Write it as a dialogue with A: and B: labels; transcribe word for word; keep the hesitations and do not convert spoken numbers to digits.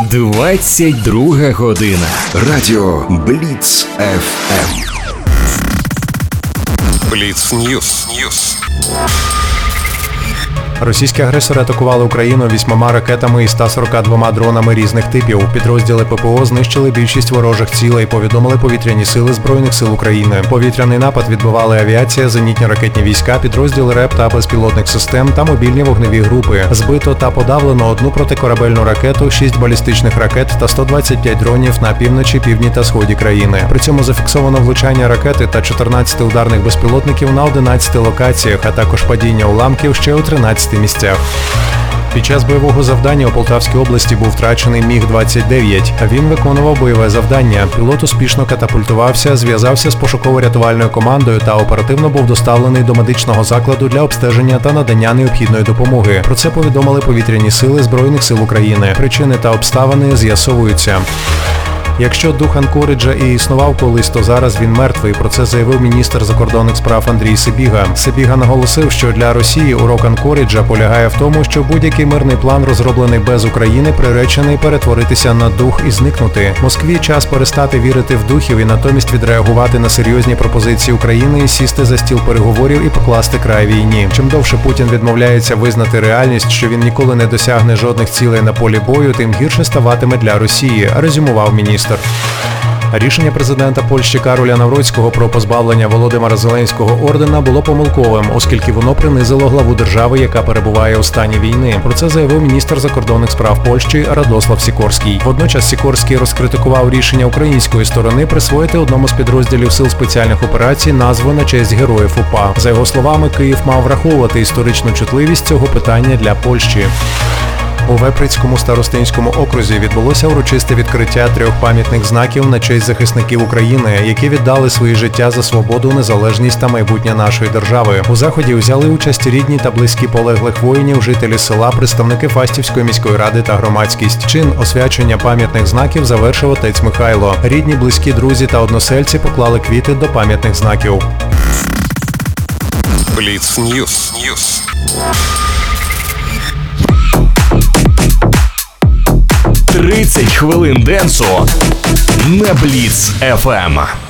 A: двадцять друга година.
B: Радіо Бліц еф ем.
C: Бліц Ньюс. Ньюс.
D: Російські агресори атакували Україну вісьмома ракетами і ста сорока двома дронами різних типів. Підрозділи ППО знищили більшість ворожих цілей, повідомили повітряні сили Збройних сил України. Повітряний напад відбивали авіація, зенітні ракетні війська, підрозділи РЕП та безпілотних систем та мобільні вогневі групи. Збито та подавлено одну протикорабельну ракету, шість балістичних ракет та сто двадцять п'ять дронів на півночі, півдні та сході країни. При цьому зафіксовано влучання ракети та чотирнадцять ударних безпілотників на одинадцяти локаціях, а також падіння уламків ще у тринадцяти місцях. Під час бойового завдання у Полтавській області був втрачений міг двадцять дев'ять. Він виконував бойове завдання. Пілот успішно катапультувався, зв'язався з пошуково-рятувальною командою та оперативно був доставлений до медичного закладу для обстеження та надання необхідної допомоги. Про це повідомили повітряні сили Збройних сил України. Причини та обставини з'ясовуються. Якщо дух Анкориджа і існував колись, то зараз він мертвий. Про це заявив міністр закордонних справ Андрій Сибіга. Сибіга наголосив, що для Росії урок Анкориджа полягає в тому, що будь-який мирний план, розроблений без України, приречений перетворитися на дух і зникнути. Москві час перестати вірити в духів і натомість відреагувати на серйозні пропозиції України і сісти за стіл переговорів і покласти край війні. Чим довше Путін відмовляється визнати реальність, що він ніколи не досягне жодних цілей на полі бою, тим гірше ставатиме для Росії, резюмував міністр. Рішення президента Польщі Кароля Навроцького про позбавлення Володимира Зеленського ордена було помилковим, оскільки воно принизило главу держави, яка перебуває у стані війни. Про це заявив міністр закордонних справ Польщі Радослав Сікорський. Водночас Сікорський розкритикував рішення української сторони присвоїти одному з підрозділів сил спеціальних операцій назву на честь героїв УПА. За його словами, Київ мав враховувати історичну чутливість цього питання для Польщі. У Веприцькому старостинському окрузі відбулося урочисте відкриття трьох пам'ятних знаків на честь захисників України, які віддали свої життя за свободу, незалежність та майбутнє нашої держави. У заході взяли участь рідні та близькі полеглих воїнів, жителі села, представники Фастівської міської ради та громадськість. Чин освячення пам'ятних знаків завершив отець Михайло. Рідні, близькі, друзі та односельці поклали квіти до пам'ятних знаків.
C: Бліц Ньюс. Ньюс.
A: тридцять хвилин денсу на Бліц еф ем.